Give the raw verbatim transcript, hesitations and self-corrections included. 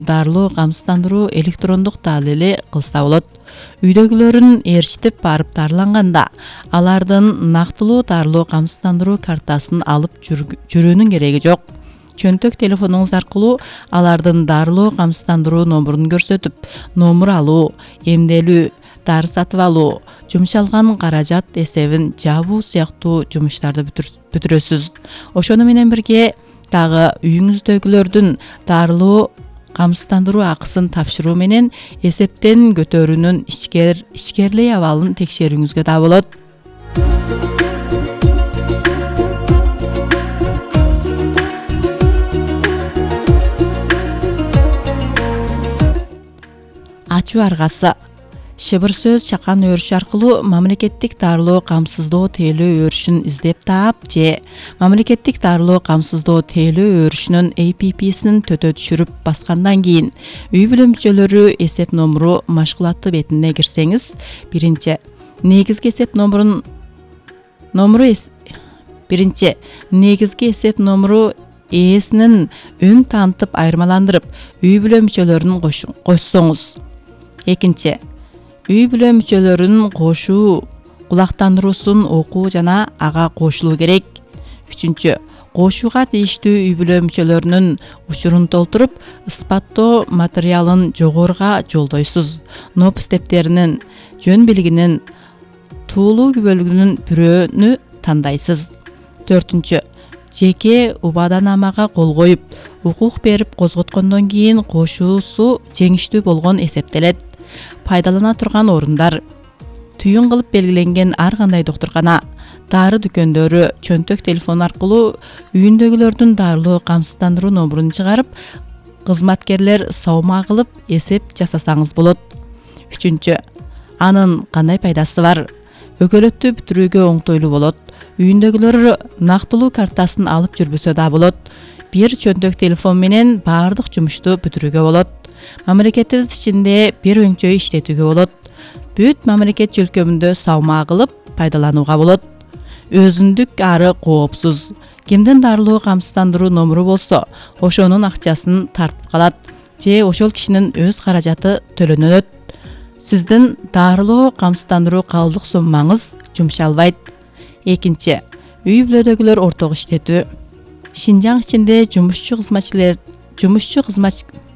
дарылоо камсыздандыруу электрондук далили кылса болот. Үйдөгүлөрүн ээрчитип барып дарыланганда алардын нактылуу дарылоо камсыздандыруу картасын алып жүрүүнүн кереги жок. Чөнтөк телефонуңуз аркылуу алардын дарылоо камсыздандыруу номурун көрсөтүп, номур алуу, эмделүү, дары сатып алуу, жумшалган каражат эсебин жабуу сыяктуу жумуштарды бүтүрөсүз. Ошону менен бирге дагы үйүңүздөгүлөрдүн дарылоо камсыздандыруу акысын тапшыруу менен эсептен көтөрүүнүн ичкер ичкерлей абалын текшерүүңүзгө да болот. Ачуу аргасы. Шыбыр сөз чакан өрүш аркылуу мамлекеттик дарылоо камсыздоо тейлөө өрүшүн издеп таап же мамлекеттик дарылоо камсыздоо тейлөө өрүшүнүн A P P'син төтө түшүрүп баскандан кийин үй бүлө мүчөлөрү эсеп номуру машгулаты бетине кирсеңиз, биринчи негизги эсеп номурун номуру эс биринчи негизги эсеп номуру ээсинин өң таанытып айырмаландырып үй бүлө мүчөлөрүн кошсоңуз. Экинчи үй бүлө мүчөлөрүн кошуу кулактандыруусун окуу жана ага кошулуу керек. Үчүнчү кошууга тийиштүү үй бүлө мүчөлөрүнүн учурун толтуруп, ыспаттоо материалын жогоруга жолдойсуз. Ноп стептеринин, жөн билигинин, туулуу күбөлүгүнүн бирөөнү тандайсыз. Төртүнчү жеке убаданамага кол коюп, укук берип козготкондон кийин кошуусу жеңиштүү болгон эсептелет. Пайдалана турган орундар: түйүн кылып белгиленген ар кандай доктуркана, дары дүкөндөрү, чөнтөк телефон аркылуу үйүндөгүлөрдүн дарылоо камсыздандыруу номурун чыгарып, кызматкерлер саумаа кылып эсеп жасасаңыз болот. Үчүнчү анын кандай пайдасы бар? Өкөлөттү бүтүрүүгө оңтойлуу болот. Үйүндөгүлөр нактылуу картасын алып жүрбөсө да болот. Бир чөнтөк телефон менен баардык жумушту бүтүрүүгө болот. Мамлекетибиз ичинде бир өңчөй иштетүүгө болот. Бүт мамлекет жөлкөмүндө саумаа кылып пайдаланууга болот. Өзүндүк ары коопсуз. Кимдин дарылоо камсыздандыруу номуру болсо, ошонун акчасын тартып калат же ошол кишинин өз каражаты төлөнөт. Сиздин дарылоо камсыздандыруу калдык суммаңыз жумшалбайт. Экинчи үй бүлөдөгүлөр орток иштетүү. Шинжаң ичинде жумушчу кызматчылар жумушчу кызмат